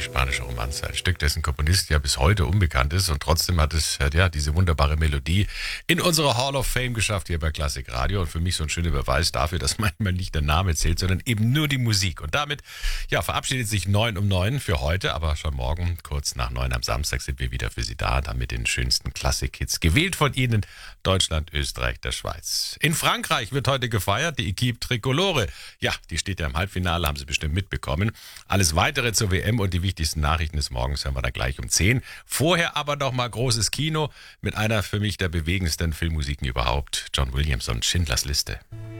spanische Romanze. Ein Stück, dessen Komponist ja bis heute unbekannt ist und trotzdem hat es diese wunderbare Melodie in unsere Hall of Fame geschafft hier bei Klassik Radio und für mich so ein schöner Beweis dafür, dass manchmal nicht der Name zählt, sondern eben nur die Musik. Und damit verabschiedet sich 9 um 9 für heute, aber schon morgen kurz nach 9 am Samstag sind wir wieder für Sie da, dann mit den schönsten Klassik-Hits, gewählt von Ihnen, Deutschland, Österreich, der Schweiz. In Frankreich wird heute gefeiert, die Equipe Tricolore. Ja, die steht ja im Halbfinale, haben Sie bestimmt mitbekommen. Alles weitere zur WM und die wichtigsten Nachrichten des Morgens hören wir da gleich um 10. Vorher aber noch mal großes Kino mit einer für mich der bewegendsten Filmmusiken überhaupt. John Williams und Schindlers Liste.